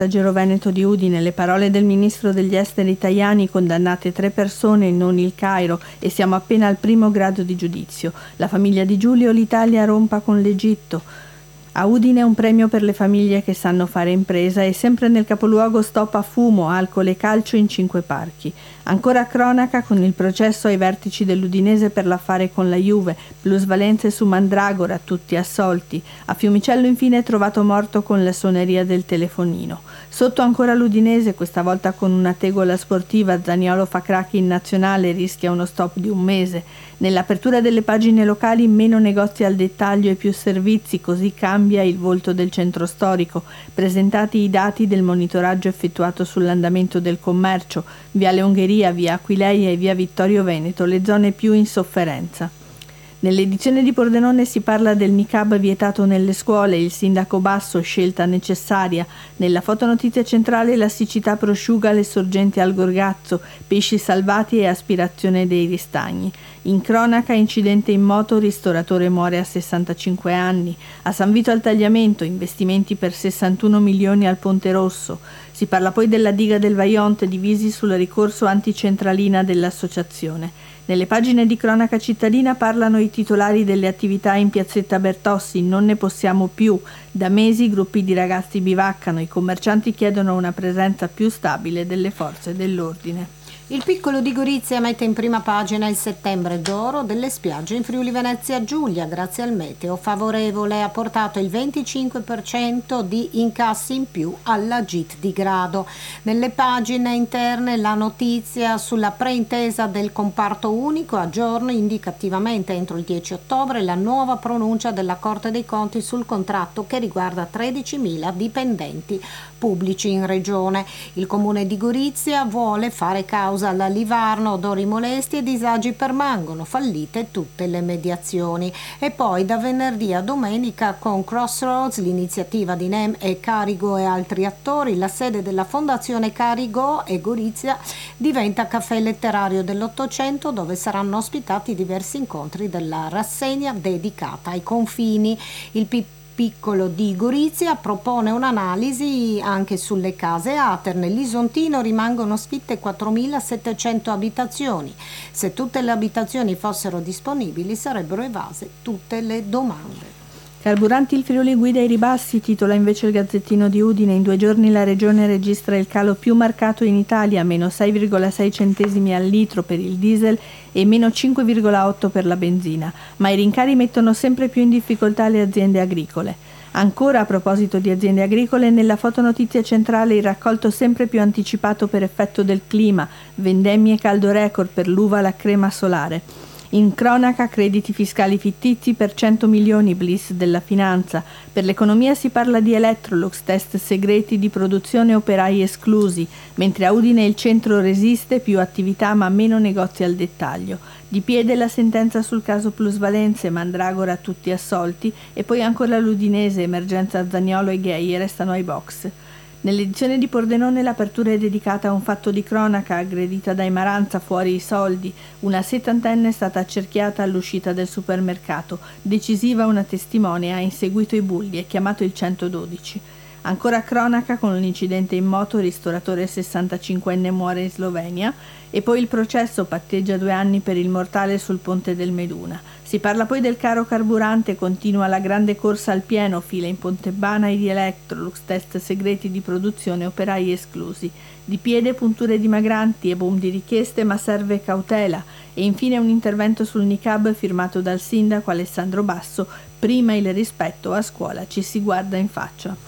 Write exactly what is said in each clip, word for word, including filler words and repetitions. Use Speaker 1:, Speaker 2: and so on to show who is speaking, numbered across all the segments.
Speaker 1: Messaggero Veneto di Udine, le parole del ministro degli esteri Tajani, condannate tre persone, non il Cairo, e siamo appena al primo grado di giudizio. La famiglia di Giulio, l'Italia rompa con l'Egitto. A Udine un premio per le famiglie che sanno fare impresa e sempre nel capoluogo stop a fumo, alcol e calcio in cinque parchi. Ancora cronaca con il processo ai vertici dell'Udinese per l'affare con la Juve, plusvalenze su Mandragora, tutti assolti. A Fiumicello infine è trovato morto con la suoneria del telefonino. Sotto ancora l'Udinese, questa volta con una tegola sportiva, Zaniolo fa crack in nazionale, rischia uno stop di un mese. Nell'apertura delle pagine locali meno negozi al dettaglio e più servizi, così cambia il volto del centro storico. Presentati i dati del monitoraggio effettuato sull'andamento del commercio, Viale Ungheria, Via Aquileia e Via Vittorio Veneto, le zone più in sofferenza. Nell'edizione di Pordenone si parla del niqab vietato nelle scuole, il sindaco Basso, scelta necessaria. Nella fotonotizia centrale la siccità prosciuga le sorgenti al Gorgazzo, pesci salvati e aspirazione dei ristagni. In cronaca incidente in moto, ristoratore muore a sessantacinque anni. A San Vito al Tagliamento, investimenti per sessantuno milioni al Ponte Rosso. Si parla poi della diga del Vajont, divisi sul ricorso anticentralina dell'associazione. Nelle pagine di cronaca cittadina parlano i titolari delle attività in piazzetta Bertossi, non ne possiamo più. Da mesi gruppi di ragazzi bivaccano, i commercianti chiedono una presenza più stabile delle forze dell'ordine.
Speaker 2: Il Piccolo di Gorizia mette in prima pagina il settembre d'oro delle spiagge in Friuli Venezia Giulia, grazie al meteo favorevole. Ha portato il venticinque per cento di incassi in più alla G I T di Grado. Nelle pagine interne la notizia sulla preintesa del comparto unico, aggiorna indicativamente entro il dieci ottobre la nuova pronuncia della Corte dei Conti sul contratto che riguarda tredicimila dipendenti pubblici in regione. Il comune di Gorizia vuole fare causa alla Livarno, odori molesti e disagi permangono, fallite tutte le mediazioni. E poi da venerdì a domenica con Crossroads, l'iniziativa di Nem e Carigo e altri attori, la sede della Fondazione Carigo e Gorizia diventa caffè letterario dell'Ottocento, dove saranno ospitati diversi incontri della rassegna dedicata ai confini. Il P Piccolo di Gorizia propone un'analisi anche sulle case ATER. Nell'Isontino rimangono sfitte quattromilasettecento abitazioni. Se tutte le abitazioni fossero disponibili sarebbero evase tutte le domande.
Speaker 1: Carburanti il Friuli guida ai ribassi, titola invece il Gazzettino di Udine. In due giorni la regione registra il calo più marcato in Italia, meno sei virgola sei centesimi al litro per il diesel e meno cinque virgola otto per la benzina, ma i rincari mettono sempre più in difficoltà le aziende agricole. Ancora a proposito di aziende agricole, nella fotonotizia centrale il raccolto sempre più anticipato per effetto del clima, vendemmie caldo record per l'uva, la crema solare. In cronaca crediti fiscali fittizi per cento milioni, bliss della finanza. Per l'economia si parla di Electrolux, test segreti di produzione, operai esclusi, mentre a Udine il centro resiste, più attività ma meno negozi al dettaglio. Di piede la sentenza sul caso plusvalenze, Mandragora tutti assolti, e poi ancora l'Udinese, emergenza Zaniolo e Gay restano ai box. Nell'edizione di Pordenone l'apertura è dedicata a un fatto di cronaca, aggredita dai Maranza, fuori i soldi. Una settantenne è stata accerchiata all'uscita del supermercato. Decisiva una testimone, ha inseguito i bulli e chiamato il centododici. Ancora cronaca con l'incidente in moto, ristoratore sessantacinquenne muore in Slovenia, e poi il processo patteggia due anni per il mortale sul ponte del Meduna. Si parla poi del caro carburante, continua la grande corsa al pieno, fila in Pontebana e di Electrolux, test segreti di produzione, operai esclusi. Di piede punture dimagranti e boom di richieste, ma serve cautela. E infine un intervento sul niqab firmato dal sindaco Alessandro Basso, prima il rispetto, a scuola ci si guarda in faccia.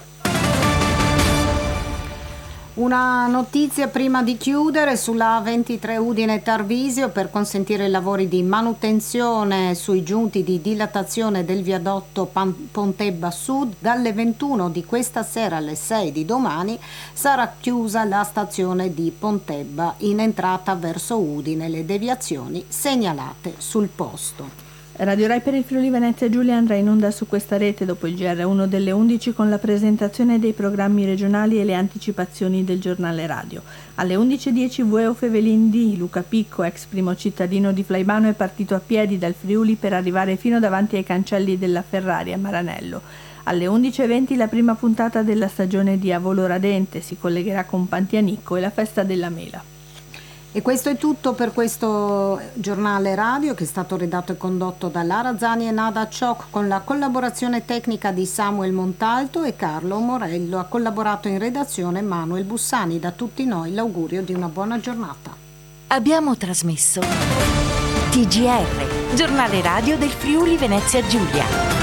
Speaker 2: Una notizia prima di chiudere sulla A ventitré Udine Tarvisio per consentire i lavori di manutenzione sui giunti di dilatazione del viadotto Pan- Pontebba Sud. Dalle ventuno di questa sera alle sei di domani sarà chiusa la stazione di Pontebba in entrata verso Udine, le deviazioni segnalate sul posto.
Speaker 1: Radio Rai per il Friuli Venezia Giulia andrà in onda su questa rete dopo il G R uno delle undici con la presentazione dei programmi regionali e le anticipazioni del giornale radio. Alle undici e dieci Vueo Fevelin D. Luca Picco, ex primo cittadino di Flaibano, è partito a piedi dal Friuli per arrivare fino davanti ai cancelli della Ferrari a Maranello. Alle undici e venti la prima puntata della stagione di Avolo Radente, si collegherà con Pantianicco e la festa della mela.
Speaker 2: E questo è tutto per questo giornale radio che è stato redatto e condotto da Lara Zani e Nada Ciocc con la collaborazione tecnica di Samuel Montalto e Carlo Morello. Ha collaborato in redazione Manuel Bussani. Da tutti noi l'augurio di una buona giornata.
Speaker 3: Abbiamo trasmesso T G R, giornale radio del Friuli Venezia Giulia.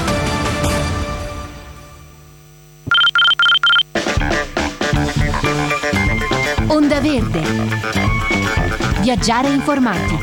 Speaker 3: Onda Verde. Viaggiare informati.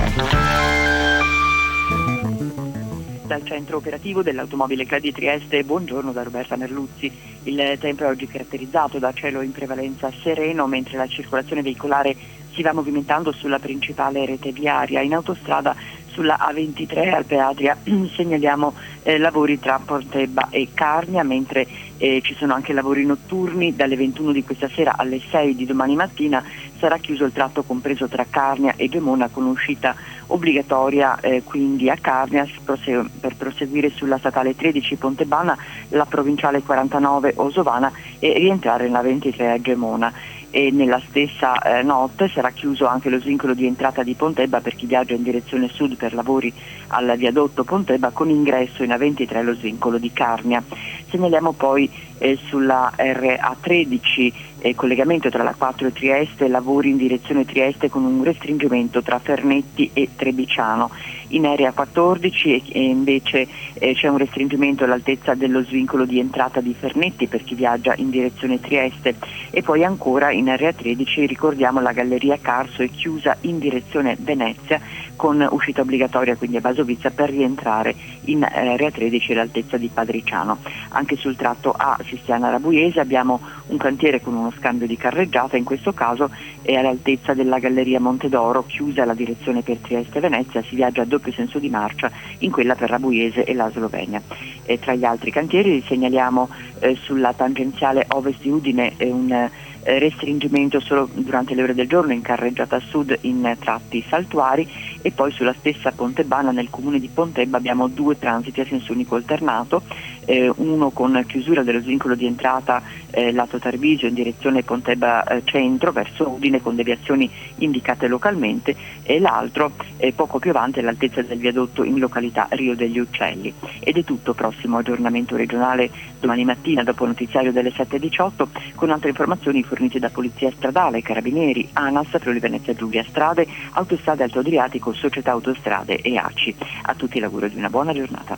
Speaker 4: Dal centro operativo dell'automobile Credi Trieste, buongiorno da Roberta Merluzzi. Il tempo è oggi caratterizzato da cielo in prevalenza sereno, mentre la circolazione veicolare si va movimentando sulla principale rete viaria. In autostrada sulla A ventitré Alpe Adria segnaliamo eh, lavori tra Pontebba e Carnia, mentre eh, ci sono anche lavori notturni. Dalle ventuno di questa sera alle sei di domani mattina sarà chiuso il tratto compreso tra Carnia e Gemona, con uscita obbligatoria eh, quindi a Carnia per proseguire sulla statale tredici Pontebana, la provinciale quarantanove Osovana e rientrare nella ventitré a Gemona. E nella stessa eh, notte sarà chiuso anche lo svincolo di entrata di Pontebba per chi viaggia in direzione sud per lavori al viadotto Pontebba, con ingresso in A ventitré lo svincolo di Carnia. Segnaliamo poi eh, sulla R A tredici eh, collegamento tra la quattro e Trieste, lavori in direzione Trieste con un restringimento tra Fernetti e Trebiciano. In R A quattordici e, e invece eh, c'è un restringimento all'altezza dello svincolo di entrata di Fernetti per chi viaggia in direzione Trieste. E poi ancora in R A tredici ricordiamo la galleria Carso è chiusa in direzione Venezia, con uscita obbligatoria quindi a Basovizza per rientrare in R A tredici all'altezza di Padriciano. Anche sul tratto A Sistiana Rabuiese abbiamo un cantiere con uno scambio di carreggiata, in questo caso è all'altezza della galleria Montedoro, chiusa la direzione per Trieste Venezia, si viaggia a doppio senso di marcia in quella per Rabuiese e la Slovenia. E tra gli altri cantieri segnaliamo eh, sulla tangenziale ovest di Udine eh, un eh, restringimento solo durante le ore del giorno in carreggiata sud in tratti saltuari, e poi sulla stessa Pontebana nel comune di Pontebba abbiamo due transiti a senso unico alternato, eh, uno con chiusura dello svincolo di entrata eh, lato Tarvisio in direzione Pontebba eh, centro verso Udine con deviazioni indicate localmente, e l'altro eh, poco più avanti all'altezza del viadotto in località Rio degli Uccelli. Ed è tutto, prossimo aggiornamento regionale domani mattina dopo notiziario delle sette e diciotto con altre informazioni fornite da Polizia Stradale, Carabinieri, ANAS, Friuli Venezia Giulia Strade, Autostrade Alto Adriatico, Società Autostrade e A C I. A tutti l'augurio di una buona giornata.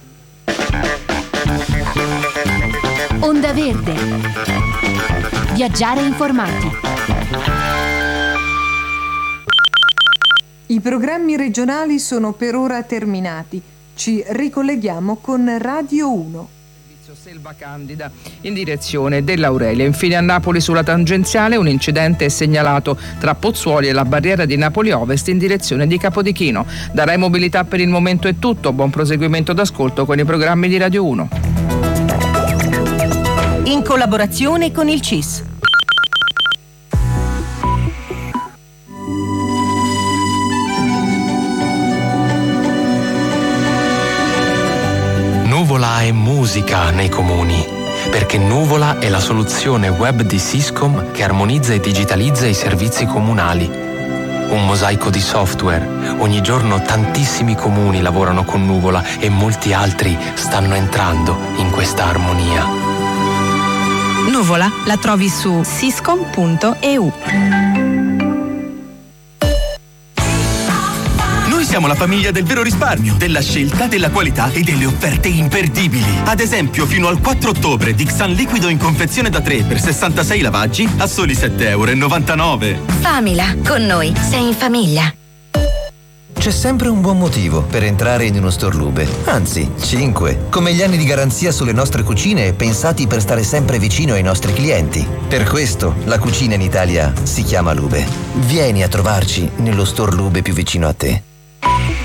Speaker 3: Onda Verde. Viaggiare informati.
Speaker 5: I programmi regionali sono per ora terminati. Ci ricolleghiamo con Radio uno.
Speaker 6: Selva Candida in direzione dell'Aurelia. Infine a Napoli sulla tangenziale un incidente è segnalato tra Pozzuoli e la barriera di Napoli Ovest in direzione di Capodichino. Da Rai Mobilità per il momento è tutto, buon proseguimento d'ascolto con i programmi di Radio uno.
Speaker 3: In collaborazione con il C I S.
Speaker 7: Nuvola è musica nei comuni, perché Nuvola è la soluzione web di Siscom che armonizza e digitalizza i servizi comunali. Un mosaico di software. Ogni giorno tantissimi comuni lavorano con Nuvola e molti altri stanno entrando in questa armonia.
Speaker 8: Nuvola la trovi su siscom punto e u.
Speaker 9: Siamo la famiglia del vero risparmio, della scelta, della qualità e delle offerte imperdibili. Ad esempio, fino al quattro ottobre, Dixan liquido in confezione da tre per sessantasei lavaggi a soli sette e novantanove euro.
Speaker 10: Famila, con noi sei in famiglia.
Speaker 11: C'è sempre un buon motivo per entrare in uno store Lube, anzi, cinque, come gli anni di garanzia sulle nostre cucine pensati per stare sempre vicino ai nostri clienti. Per questo la cucina in Italia si chiama Lube. Vieni a trovarci nello store Lube più vicino a te.